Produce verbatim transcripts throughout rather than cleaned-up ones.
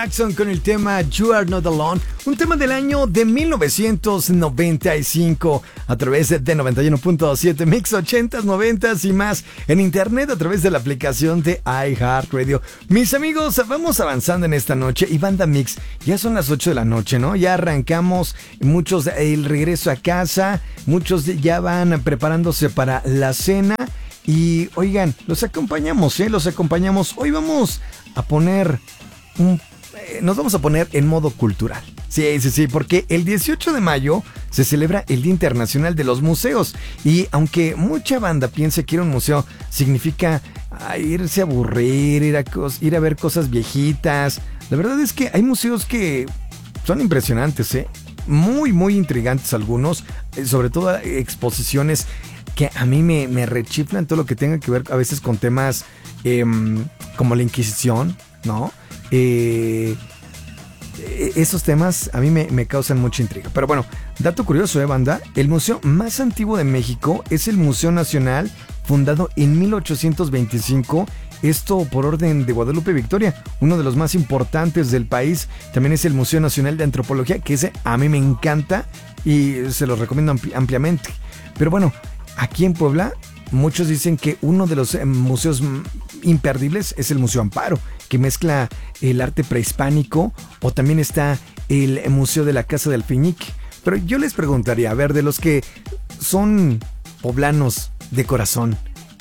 Jackson con el tema You Are Not Alone, un tema del año de mil novecientos noventa y cinco, a través de noventa y uno punto siete Mix, ochentas, noventas y más, en internet a través de la aplicación de iHeartRadio. Mis amigos, vamos avanzando en esta noche y Banda Mix, ya son las ocho de la noche, ¿no? Ya arrancamos, muchos el regreso a casa, muchos ya van preparándose para la cena y oigan, los acompañamos, ¿eh? Los acompañamos. Hoy vamos a poner un Nos vamos a poner en modo cultural. Sí, sí, sí, porque el dieciocho de mayo se celebra el Día Internacional de los Museos. Y aunque mucha banda piensa que ir a un museo significa ah, irse a aburrir, ir a, ir a ver cosas viejitas, la verdad es que hay museos que son impresionantes, ¿eh? Muy, muy intrigantes algunos, eh, sobre todo exposiciones que a mí me, me rechiflan todo lo que tenga que ver a veces con temas eh, como la Inquisición, ¿no? Eh, esos temas a mí me, me causan mucha intriga. Pero bueno, dato curioso, ¿eh, banda? El museo más antiguo de México es el Museo Nacional, fundado en mil ochocientos veinticinco. Esto por orden de Guadalupe Victoria, uno de los más importantes del país. También es el Museo Nacional de Antropología, que ese a mí me encanta y se lo recomiendo ampli- ampliamente. Pero bueno, aquí en Puebla, muchos dicen que uno de los eh, museos imperdibles es el Museo Amparo, que mezcla el arte prehispánico, o también está el Museo de la Casa del Alfeñique. Pero yo les preguntaría, a ver, de los que son poblanos de corazón,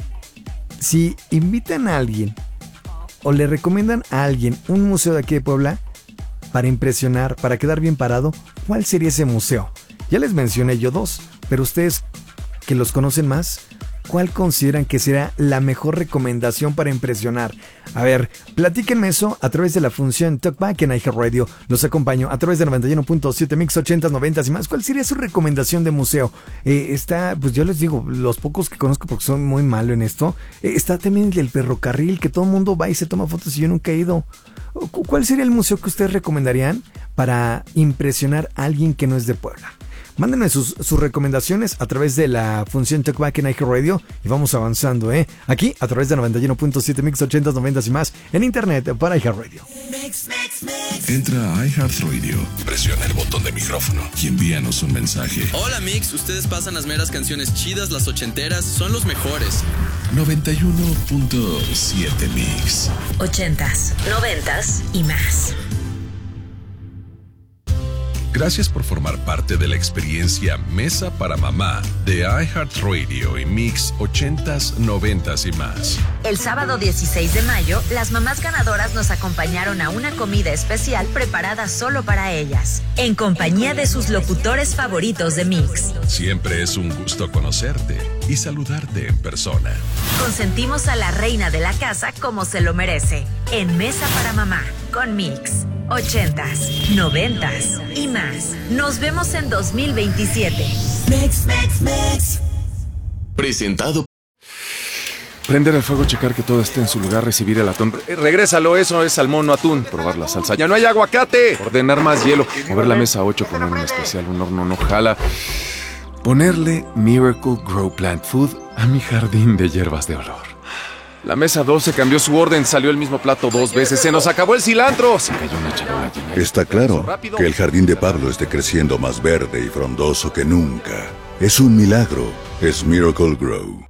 si invitan a alguien o le recomiendan a alguien un museo de aquí de Puebla para impresionar, para quedar bien parado, ¿cuál sería ese museo? Ya les mencioné yo dos, pero ustedes que los conocen más, ¿cuál consideran que será la mejor recomendación para impresionar? A ver, platíquenme eso a través de la función Talkback en iHeartRadio. Los acompaño a través de noventa y uno punto siete Mix, ochentas, noventas y más. ¿Cuál sería su recomendación de museo? Eh, está, pues yo les digo, los pocos que conozco porque son muy malos en esto. Eh, está también el ferrocarril, que todo el mundo va y se toma fotos y yo nunca he ido. ¿Cuál sería el museo que ustedes recomendarían para impresionar a alguien que no es de Puebla? Mándenme sus, sus recomendaciones a través de la función Talkback en iHeartRadio y vamos avanzando, ¿eh? Aquí a través de noventa y uno punto siete Mix, ochentas, noventas y más en internet para iHeartRadio. Entra a iHeartRadio, presiona el botón de micrófono y envíanos un mensaje. Hola Mix, ustedes pasan las meras canciones chidas, las ochenteras, son los mejores. noventa y uno punto siete Mix. Ochentas, noventas y más. Gracias por formar parte de la experiencia Mesa para Mamá de iHeartRadio y Mix ochentas, noventas y más. El sábado dieciséis de mayo, las mamás ganadoras nos acompañaron a una comida especial preparada solo para ellas, en compañía de sus locutores favoritos de Mix. Siempre es un gusto conocerte y saludarte en persona. Consentimos a la reina de la casa como se lo merece, en Mesa para Mamá, con Mix. Ochentas, noventas y más. Nos vemos en dos mil veintisiete. Mix, mix, mix. Presentado. Prender el fuego, checar que todo esté en su lugar, recibir el atún. Eh, regrésalo, eso es salmón, no atún. Probar la salsa. ¡Ya no hay aguacate! Ordenar más hielo. Mover la mesa ocho, poner un especial, un horno no jala. Ponerle Miracle Grow Plant Food a mi jardín de hierbas de olor. La mesa doce cambió su orden, salió el mismo plato dos veces. ¡Se nos acabó el cilantro! Se cayó una charola llena. Está claro que el jardín de Pablo esté creciendo más verde y frondoso que nunca. Es un milagro. Es Miracle Grow.